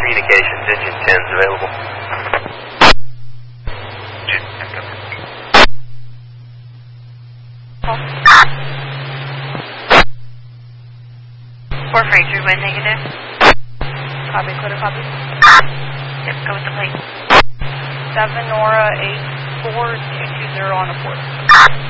communications, engine 10's available. Four Fraser, wind negative. Copy, clear, copy. Yep, go with the plate. 7 Nora 84220 on a port.